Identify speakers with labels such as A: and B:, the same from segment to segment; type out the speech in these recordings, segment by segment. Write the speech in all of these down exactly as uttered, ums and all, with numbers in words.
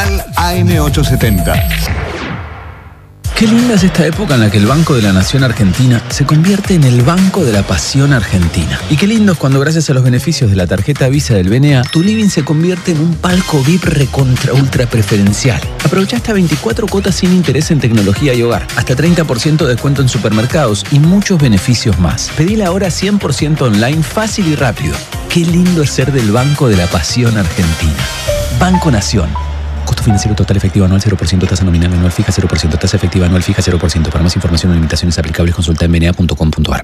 A: Nacional A M ochocientos setenta.
B: Qué linda es esta época en la que el Banco de la Nación Argentina se convierte en el Banco de la Pasión Argentina. Y qué lindo es cuando, gracias a los beneficios de la tarjeta Visa del B N A, tu living se convierte en un palco V I P recontra ultra preferencial. Aprovecha hasta veinticuatro cuotas sin interés en tecnología y hogar, hasta treinta por ciento de descuento en supermercados y muchos beneficios más. Pedila ahora cien por ciento online, fácil y rápido. Qué lindo es ser del Banco de la Pasión Argentina. Banco Nación. Costo financiero total efectivo anual cero por ciento, tasa nominal anual fija cero por ciento, tasa efectiva anual fija cero por ciento. Para más información o limitaciones aplicables, consulta en b n a punto com punto a r.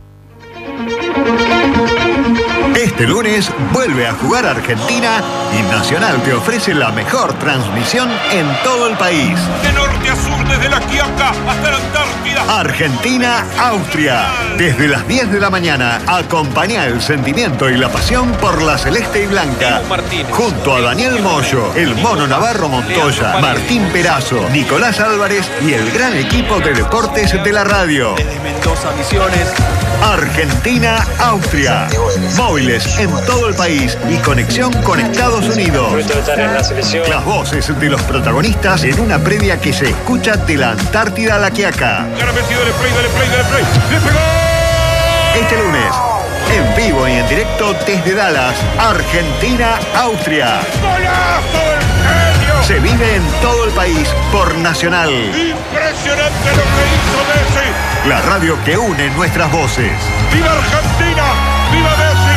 A: Este lunes vuelve a jugar Argentina y Nacional te ofrece la mejor transmisión en todo el país.
C: De norte a sur, desde la Quiaca hasta la Antártida.
A: Argentina-Austria. Desde las diez de la mañana, acompaña el sentimiento y la pasión por la celeste y blanca. Junto a Daniel Moyo, el Mono Navarro Montoya, Martín Perazo, Nicolás Álvarez y el gran equipo de deportes de la radio.
C: Desde Mendoza, Misiones.
A: Argentina-Austria. Móviles en todo el país y conexión con Estados Unidos. Las voces de los protagonistas en una previa que se escucha de la Antártida a la Quiaca. Este lunes, en vivo y en directo desde Dallas, Argentina-Austria. Se vive en todo el país por Nacional.
C: Impresionante lo que hizo Messi.
A: La radio que une nuestras voces.
C: ¡Viva Argentina! ¡Viva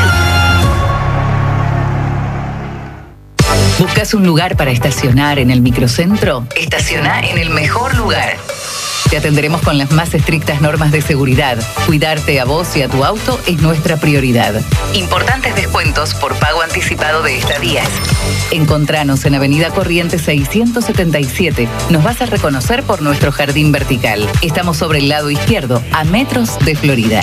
C: Messi!
D: ¿Buscas un lugar para estacionar en el microcentro? Estaciona en el mejor lugar. Te atenderemos con las más estrictas normas de seguridad. Cuidarte a vos y a tu auto es nuestra prioridad. Importantes descuentos por pago anticipado de estadías. Encontranos en Avenida Corrientes seiscientos setenta y siete. Nos vas a reconocer por nuestro jardín vertical. Estamos sobre el lado izquierdo, a metros de Florida.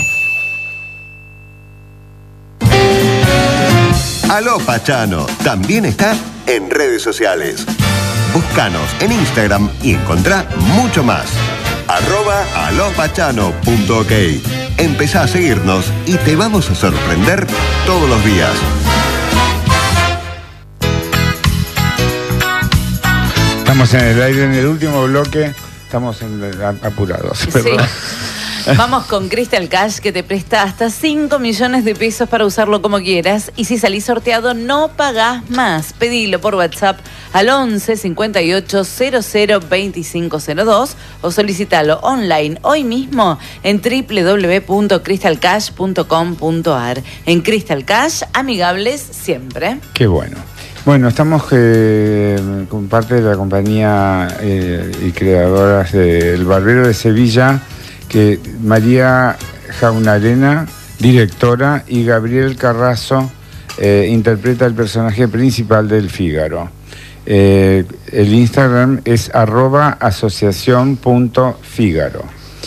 A: Aló Pachano también está en redes sociales. Búscanos en Instagram y encontrá mucho más. Arroba alopachano punto ok. Empezá a seguirnos y te vamos a sorprender todos los días.
E: Estamos en el aire en el último bloque. Estamos en, apurados.
F: Sí.
E: Perdón.
F: Vamos con Crystal Cash, que te presta hasta cinco millones de pesos para usarlo como quieras. Y si salís sorteado, no pagás más. Pedilo por WhatsApp al once cincuenta y ocho cero cero veinticinco cero dos o solicitalo online hoy mismo en doble u doble u doble u punto crystal cash punto com punto a r. En Crystal Cash, amigables siempre.
E: Qué bueno. Bueno, estamos eh, con parte de la compañía eh, y creadoras del Barbero de Sevilla, que María Jaunarena, directora, y Gabriel Carrazo eh, interpreta el personaje principal del Fígaro. Eh, el Instagram es arroba asociación punto fígaro.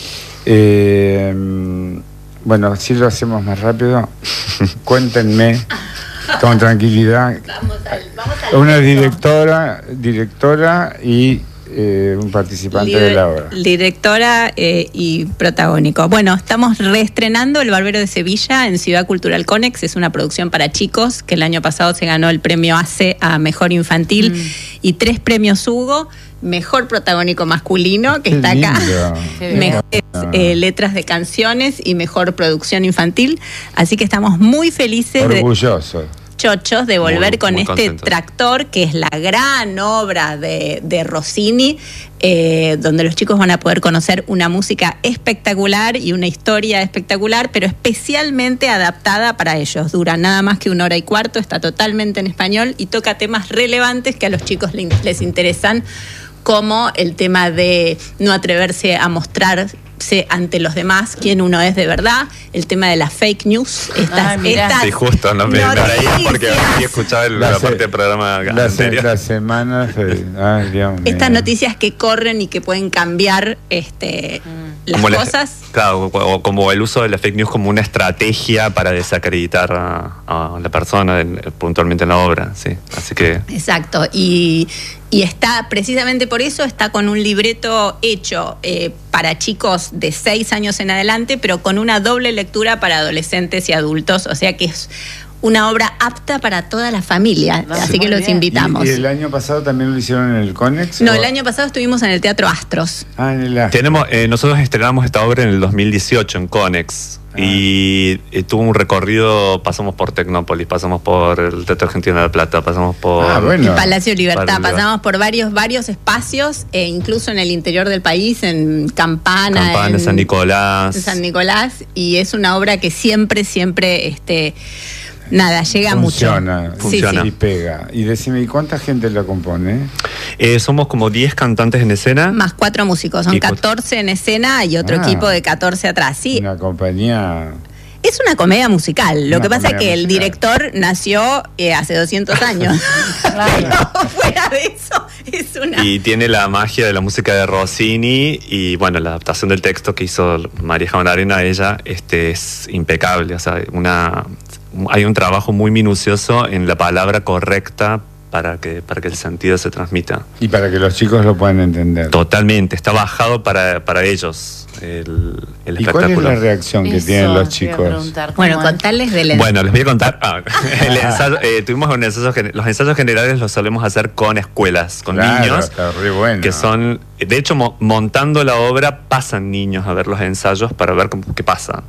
E: Eh, bueno, si lo hacemos más rápido, cuéntenme con tranquilidad.
F: Vamos al, vamos al
E: Una directora, directora y Eh, un participante
G: Lider,
E: de la obra.
G: Directora eh, y protagónico. Bueno, estamos reestrenando El Barbero de Sevilla en Ciudad Cultural Conex. Es una producción para chicos que el año pasado se ganó el premio A C E a Mejor Infantil mm. y tres premios Hugo. Mejor protagónico masculino, que
E: Qué
G: está
E: lindo.
G: acá. Mejores eh, letras de canciones y mejor producción infantil. Así que estamos muy felices.
E: Orgullosos.
G: De chochos de volver
H: muy,
G: con
H: muy
G: este
H: contentos.
G: Tractor, que es la gran obra de, de Rossini, eh, donde los chicos van a poder conocer una música espectacular y una historia espectacular, pero especialmente adaptada para ellos. Dura nada más que una hora y cuarto, está totalmente en español y toca temas relevantes que a los chicos les interesan, como el tema de no atreverse a mostrarse ante los demás quién uno es de verdad, el tema de las fake news. Estas,
F: Ay, mirá.
G: estas
H: Sí, justo, no me
G: noticias.
H: ahí porque había escuchado el-
E: La
H: la
E: se-
H: parte del programa
E: La, se-
H: anterior.
E: la semana se- ay, Dios mío.
G: Estas noticias que corren y que pueden cambiar este, las
H: Como la-
G: cosas.
H: claro, o, o como el uso de la fake news como una estrategia para desacreditar a, a la persona en- puntualmente en la obra, sí. Así que
G: Exacto. Y, y está, precisamente por eso, está con un libreto hecho eh, para chicos de seis años en adelante, pero con una doble lectura para adolescentes y adultos. O sea que es una obra apta para toda la familia,
F: No,
G: así
F: sí,
G: que
F: muy
G: los
F: bien.
G: invitamos.
E: ¿Y, y el año pasado también lo hicieron en el Conex?
G: No,
E: o?
G: el año pasado estuvimos en el Teatro Astros.
E: Ah, en el Astros.
H: Tenemos, eh, nosotros estrenamos esta obra en el dos mil dieciocho en Conex.
E: Ah.
H: Y eh, tuvo un recorrido, pasamos por Tecnópolis, pasamos por el Teatro Argentino de La Plata, pasamos por...
E: Ah, bueno.
G: El Palacio Libertad,
H: Palacio Libertad.
G: pasamos por varios varios espacios, eh, incluso en el interior del país, en Campana,
H: Campana,
G: en
H: San Nicolás.
G: en San Nicolás, y es una obra que siempre, siempre, este, nada, llega
E: Funciona,
G: mucho.
H: funciona.
E: y pega. Y decime, ¿y cuánta gente la compone?
H: Eh, somos como diez cantantes en escena.
G: Más cuatro músicos, son
H: Y pues-
G: catorce en escena y otro
E: Ah.
G: equipo de catorce atrás. Sí,
E: Una compañía...
G: es una comedia musical. Lo
E: Una
G: que pasa es
E: comedia
G: que el
E: musical.
G: director nació eh, hace doscientos años. Pero fuera de eso, es una...
H: Y tiene la magia de la música de Rossini y bueno, la adaptación del texto que hizo María Jaunarena, ella, este, es impecable. O sea, una, hay un trabajo muy minucioso en la palabra correcta para que, para que el sentido se transmita.
E: Y para que los chicos lo puedan entender.
H: Totalmente, está bajado para, para ellos el, el
E: ¿Y cuál es
H: espectáculo.
E: la reacción que
F: Eso
E: tienen los
F: te iba a
E: chicos?
F: preguntar, ¿cómo
G: Bueno,
F: es?
G: contarles del
H: Bueno, les voy a contar. Ah, el ensayo, eh, tuvimos un ensayo, gen- los ensayos generales los solemos hacer con escuelas, con
E: Claro,
H: niños.
E: está re bueno.
H: Que son, de hecho, mo- montando la obra pasan niños a ver los ensayos para ver cómo, qué pasa.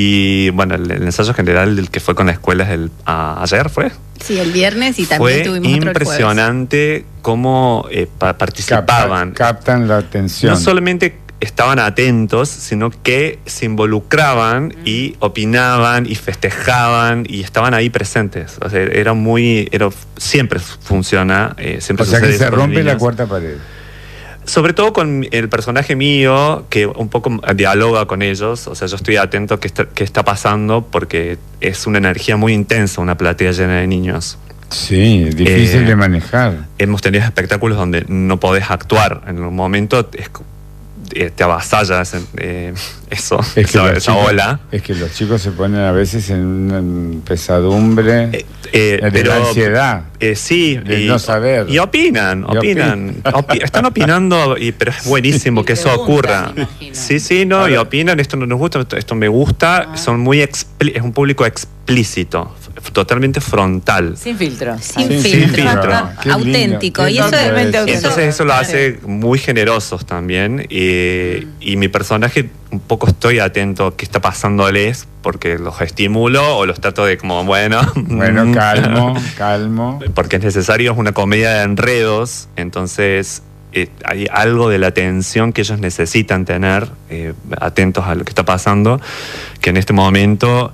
H: Y bueno, el, el ensayo general del que fue con la escuela es el, a- ayer, ¿fue?
G: Sí, el viernes y también
H: Fue
G: tuvimos otro el jueves.
H: impresionante cómo eh, pa- participaban.
E: Captan, captan la atención.
H: No solamente estaban atentos, sino que se involucraban y opinaban y festejaban y estaban ahí presentes. O sea, era muy, era, siempre funciona, eh, siempre
E: O sea que
H: sucede
E: se
H: eso con los
E: rompe la
H: niños.
E: cuarta pared.
H: Sobre todo con el personaje mío, que un poco dialoga con ellos. O sea, yo estoy atento a qué está, qué está pasando porque es una energía muy intensa, una platea llena de niños.
E: Sí, difícil
H: Eh,
E: de manejar.
H: Hemos tenido espectáculos donde no podés actuar. En un momento es co- eh, te avasalla ese, eh, eso,
E: Es que,
H: esa,
E: los
H: esa
E: chicos,
H: ola.
E: es que los chicos se ponen a veces en una pesadumbre
H: Eh, eh,
E: de
H: pero,
E: la ansiedad.
H: Eh, sí,
E: de
H: y,
E: no saber.
H: y opinan,
E: Y
H: opinan, opi- están opinando, y, pero es buenísimo
F: Y
H: que eso
F: preguntan,
H: ocurra.
F: me imagino.
H: Sí, sí, no, y opinan, esto no nos gusta, esto, esto me gusta,
F: Ah.
H: son muy expli- es un público explícito, f- totalmente frontal.
F: Sin filtro.
G: Sin
E: Sin
G: filtro.
H: filtro.
E: Qué lindo,
G: Auténtico.
E: qué
G: Y eso
E: lindo
F: Totalmente
E: eso.
F: auténtico.
H: Entonces eso lo hace muy generosos también y, y mi personaje un poco estoy atento a qué está pasándoles porque los estimulo o los trato de como, bueno...
E: Bueno, calmo, calmo.
H: Porque es necesario, es una comedia de enredos, entonces eh, hay algo de la atención que ellos necesitan tener, eh, atentos a lo que está pasando, que en este momento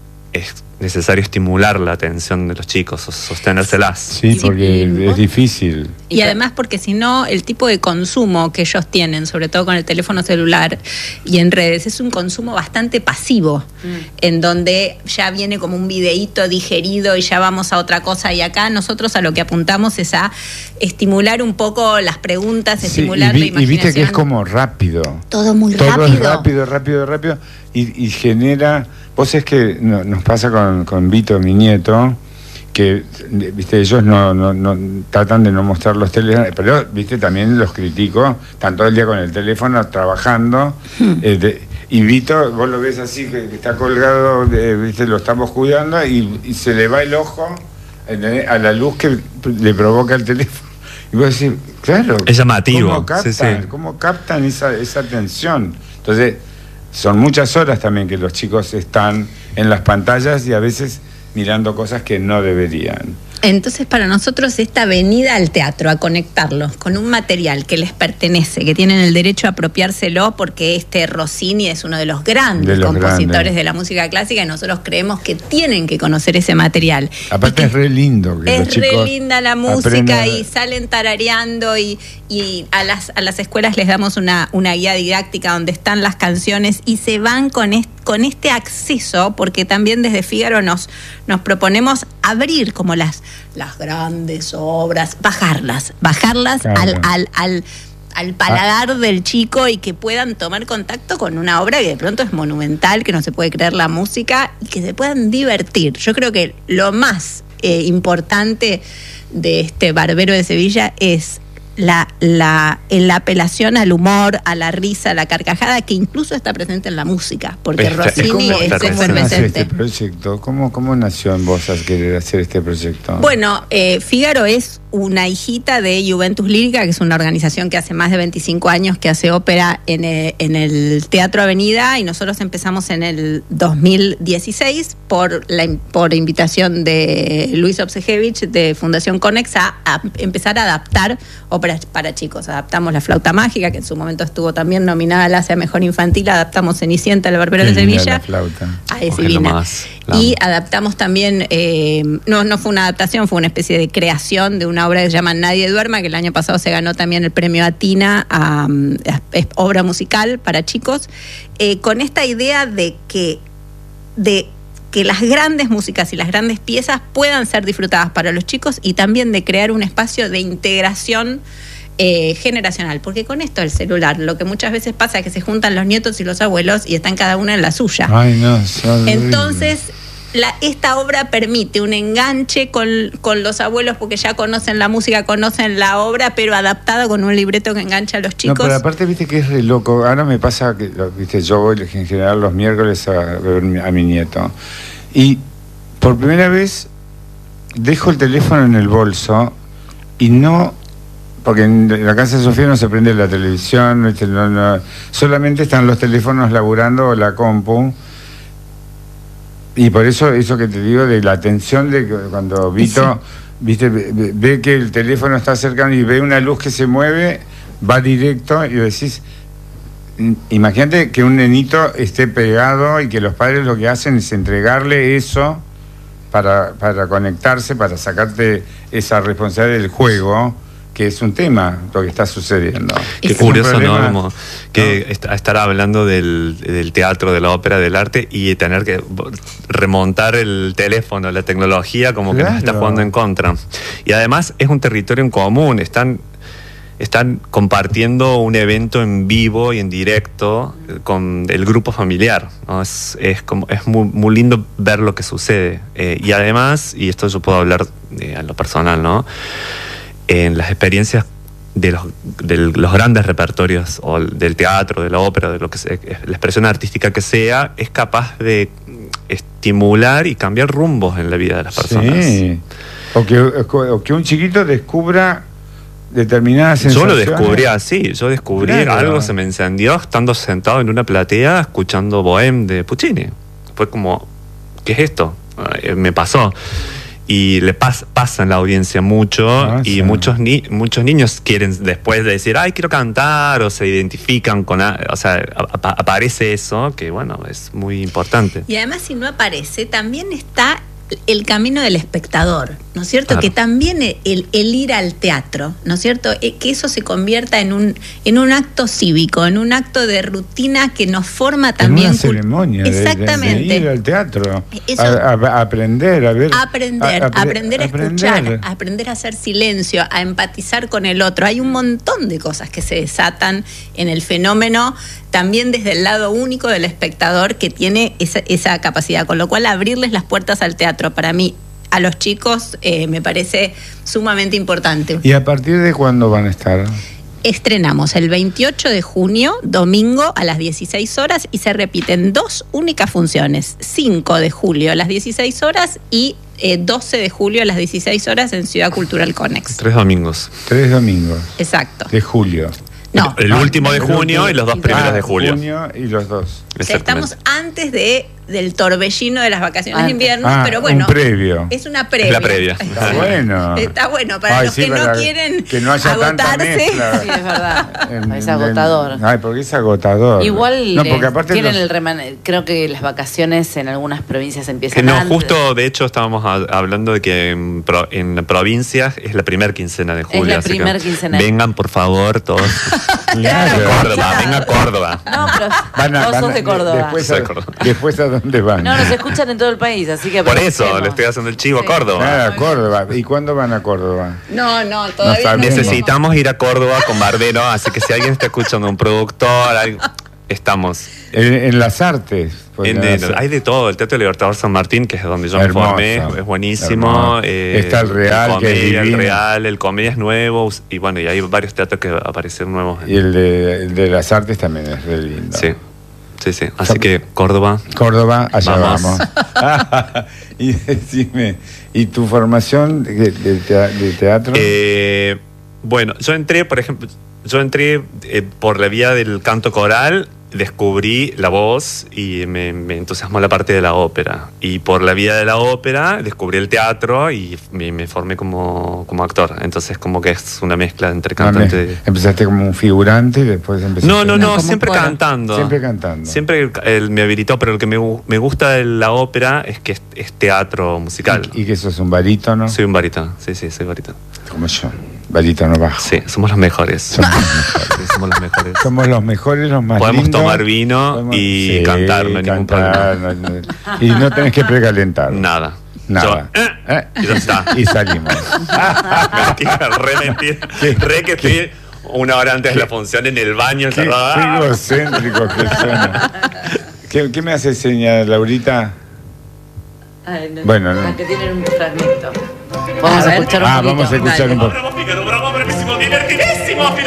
H: es necesario estimular la atención de los chicos, sos- sostenérselas.
E: Sí,
G: Sí,
E: porque
F: y-
E: es difícil.
G: Y además porque si no, el tipo de consumo que ellos tienen, sobre todo con el teléfono celular y en redes, es un consumo bastante pasivo, en donde ya viene como un videíto digerido y ya vamos a otra cosa. Y acá nosotros a lo que apuntamos es a estimular un poco las preguntas,
E: Sí, y,
G: estimular
E: vi-
G: la
E: y
G: imaginación.
E: viste que es como rápido.
G: todo muy
E: Todo
G: rápido.
E: es rápido, rápido, rápido. Y, y genera. Vos es que no- nos pasa con, con Vito, mi nieto, que viste ellos no, no, no tratan de no mostrar los teléfonos, pero viste también los critico, están todo el día con el teléfono trabajando. eh, de- y Vito, vos lo ves así, que, que está colgado, de- viste, lo estamos cuidando y, y se le va el ojo ¿entendés? A la luz que le provoca el teléfono. Y vos decís, claro.
H: Es llamativo,
E: ¿Cómo captan,
H: sí, sí.
E: cómo captan esa, esa atención? Entonces, son muchas horas también que los chicos están en las pantallas y a veces mirando cosas que no deberían.
G: Entonces, para nosotros, esta venida al teatro, a conectarlos con un material que les pertenece, que tienen el derecho a apropiárselo, porque este Rossini es uno de los grandes
E: De los
G: compositores
E: grandes.
G: de la música clásica y nosotros creemos que tienen que conocer ese material.
E: Aparte
G: Y que
E: es re lindo que los
G: es re
E: chicos
G: linda la música
E: aprendan-
G: y salen tarareando y, y a, las, a las escuelas les damos una, una guía didáctica donde están las canciones y se van con, est- con este acceso, porque también desde Fígaro nos, nos proponemos abrir como las, las grandes obras, bajarlas, bajarlas
E: Claro.
G: al, al, al, al paladar del chico y que puedan tomar contacto con una obra que de pronto es monumental, que no se puede creer la música y que se puedan divertir. Yo creo que lo más eh, importante de este Barbero de Sevilla es la, la, la apelación al humor, a la risa, a la carcajada, que incluso está presente en la música, porque
H: Este,
G: Rossini
H: ¿cómo-
G: es
H: cómo
E: ¿Cómo nació
G: efervescente.
E: este proyecto? ¿Cómo, cómo nació en vos al querer hacer este proyecto?
G: Bueno, eh, Fígaro es una hijita de Juventus Lírica, que es una organización que hace más de veinticinco años que hace ópera en el, en el Teatro Avenida, y nosotros empezamos en el dos mil dieciséis por, la, por invitación de Luis Obsejevich de Fundación Conex a, a empezar a adaptar óperas para chicos. Adaptamos La Flauta Mágica, que en su momento estuvo también nominada al Asia Mejor Infantil, adaptamos Cenicienta, El Barbero
E: Qué
G: de
E: linda
G: Sevilla.
E: la flauta.
G: Ah, es
H: Oh, es lo
G: divina.
H: más, la
G: Y
H: amo.
G: adaptamos también, eh, no, no fue una adaptación, fue una especie de creación de una obra que se llama Nadie Duerma, que el año pasado se ganó también el premio Atina a, a- es obra musical para chicos, eh, con esta idea de que, de que las grandes músicas y las grandes piezas puedan ser disfrutadas para los chicos, y también de crear un espacio de integración eh, generacional, porque con esto del celular lo que muchas veces pasa es que se juntan los nietos y los abuelos y están cada uno en la suya.
E: Ay, no, son
G: Entonces, la, esta obra permite un enganche con, con los abuelos, porque ya conocen la música, conocen la obra, pero adaptada con un libreto que engancha a los
E: No,
G: chicos.
E: pero aparte, viste que es re loco. Ahora me pasa que, lo- viste, yo voy en general los miércoles a ver mi- a mi nieto. Y por primera vez dejo el teléfono en el bolso y no. Porque en la casa de Sofía no se prende la televisión, ¿viste? No, no, solamente están los teléfonos laburando o la compu. Y por eso, eso que te digo de la atención de que cuando Vito, viste, ve, ve- ve que el teléfono está cercano y ve una luz que se mueve, va directo y decís, mm, imagínate que un nenito esté pegado y que los padres lo que hacen es entregarle eso para, para conectarse, para sacarte esa responsabilidad del juego, que es un tema lo que está sucediendo.
H: Qué
E: Es un
H: curioso, ¿no?
E: problema,
H: Como que
E: ¿no?
H: est- estar hablando del, del teatro, de la ópera, del arte, y tener que remontar el teléfono, la tecnología, como que nos está
E: Claro.
H: jugando en contra. Y además es un territorio en común, están, están compartiendo un evento en vivo y en directo eh, con el grupo familiar, ¿no? Es, es, como, es muy, muy lindo ver lo que sucede. Eh, y además, y esto yo puedo hablar eh, a lo personal, ¿no? En las experiencias de los, de los grandes repertorios, o del teatro, de la ópera, de lo que sea, la expresión artística que sea, es capaz de estimular y cambiar rumbos en la vida de las personas.
E: Sí. O que, o que un chiquito descubra determinadas
H: Yo
E: sensaciones.
H: lo descubrí así, yo descubrí
E: Claro.
H: algo, se me encendió estando sentado en una platea escuchando Bohème de Puccini. Fue como, ¿qué es esto? Eh, Me pasó. Y le pas, pasa en la audiencia mucho,
E: Ah,
H: y
E: sí.
H: muchos ni, muchos niños quieren después de decir, ay, quiero cantar, o se identifican con, a- o sea, apa- aparece eso, que bueno, es muy importante.
G: Y además, si no aparece, también está el camino del espectador, ¿no es cierto?
H: Claro.
G: Que también el, el ir al teatro, ¿no es cierto? Eh, Que eso se convierta en un, en un acto cívico, en un acto de rutina que nos forma también.
E: En una
G: cul-
E: ceremonia de- de-
G: Exactamente.
E: De, ir al teatro,
G: Eso-
E: a, a- a aprender, a ver.
G: Aprender,
E: a- apre-
G: aprender a escuchar,
E: aprender.
G: a aprender a hacer silencio, a empatizar con el otro. Hay un montón de cosas que se desatan en el fenómeno, también desde el lado único del espectador que tiene esa, esa capacidad. Con lo cual, abrirles las puertas al teatro, para mí, a los chicos, eh, me parece sumamente importante.
E: ¿Y a partir de cuándo van a estar?
G: Estrenamos el veintiocho de junio, domingo, a las dieciséis horas, y se repiten dos únicas funciones: cinco de julio a las dieciséis horas y eh, doce de julio a las dieciséis horas en Ciudad Cultural Conex.
H: Tres domingos.
E: Tres domingos
G: Exacto.
E: de julio.
G: No,
H: El
E: no,
H: último de
E: el
H: junio
E: último-
H: y los dos primeros
E: Ah,
H: de julio.
E: junio y los dos.
G: o sea, estamos
H: Exactamente.
G: antes de, del torbellino de las vacaciones de
F: Antes.
G: invierno,
E: Ah,
G: pero bueno.
E: un previo.
G: Es una previa.
H: Es la previa.
E: Está bueno.
G: Está bueno, para
E: Ay,
G: los
E: sí,
G: que no
E: para
G: quieren
E: que no haya tanta
G: agotarse.
E: mezcla.
F: Sí, es verdad.
E: En-
F: Es
E: en-
F: agotador.
E: Ay, porque es agotador.
F: Igual
E: No,
F: eh,
E: porque aparte
F: tienen
E: los-
F: el reman- creo que las vacaciones en algunas provincias
H: Que
F: empiezan
H: no,
F: antes.
H: justo de hecho estábamos a- hablando de que en, pro- en provincias es la primer quincena de julio.
F: la
H: así que
F: primer quincena.
H: Vengan, por favor, todos.
E: Claro.
H: Córdoba, venga a Córdoba.
F: No, pero
E: Van a-
F: vos
E: van
F: sos
E: a-
F: de Córdoba.
E: Después
H: Soy
E: a,
H: de Córdoba.
E: después a dónde van.
F: No, nos escuchan en todo el país, así que
H: Por eso
F: aprovechemos.
H: le estoy haciendo el chivo a
F: Sí.
H: Córdoba.
E: Ah, a Córdoba. ¿Y cuándo van a Córdoba?
G: No, no, todavía no.
E: sabemos.
H: Necesitamos ir a Córdoba con Barbero, así que si alguien está escuchando, un productor, algo, estamos.
E: En, en las artes.
H: En el, hay de todo. El Teatro Libertador San Martín, que es donde yo
E: Hermoso,
H: me formé, es buenísimo. Eh,
E: Está el Real,
H: el Comedia,
E: que es
H: el
E: divino.
H: Real, el Comedia es nuevo. Y bueno, y hay varios teatros que aparecen nuevos.
E: Y el de, el de las artes también es re lindo.
H: Sí, sí, sí. Así que Córdoba.
E: Córdoba, allá
H: vamos.
E: vamos. Y decime, ¿y tu formación de, de, tea- de teatro?
H: Eh, bueno, yo entré, por ejemplo, yo entré eh, por la vía del canto coral, descubrí la voz y me, me entusiasmó la parte de la ópera. Y por la vía de la ópera descubrí el teatro y me, me formé como, como actor. Entonces como que es una mezcla entre
E: No,
H: cantante...
E: me- empezaste como un figurante y después empezaste...
H: No, no, no,
G: como
H: siempre
G: coro.
H: cantando.
E: Siempre cantando.
H: Siempre él me habilitó, pero lo que me, gu- me gusta de la ópera es que es, es teatro musical.
E: Y, y que sos un barítono,
H: Soy un barítono, sí, sí, soy barítono.
E: como yo. Barítono bajo.
H: Sí, somos los mejores.
E: Somos los mejores.
H: Sí, somos los mejores.
E: Somos los mejores, los más
H: Podemos
E: lindos.
H: tomar vino y cantar, no hay ningún
E: cantar, no- no- y no tenés que precalentar.
H: Nada.
E: Nada.
H: Yo, eh,
E: Eh,
H: y ya está.
E: Y salimos.
H: Mentira, re mentira.
E: ¿Qué?
H: Re que estoy una hora antes de la función en el baño
E: Qué,
H: encerrada.
E: qué egocéntrico que suena. ¿Qué, qué me hace señal, Laurita?
F: Ay, no,
E: Bueno, no.
F: que tienen un fragmento. Vamos a,
G: A ver.
F: escuchar un
E: Ah,
F: poquito.
E: vamos a escuchar un poco.
H: Bravo, Fígaro, bravo, bravísimo, divertidísimo,